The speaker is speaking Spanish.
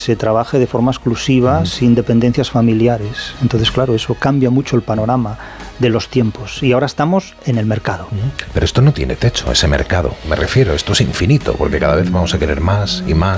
se trabaje de forma exclusiva, sin dependencias familiares. Entonces, claro, eso cambia mucho el panorama de los tiempos. Y ahora estamos en el mercado. Pero esto no tiene techo, ese mercado. Me refiero, esto es infinito, porque cada vez vamos a querer más y más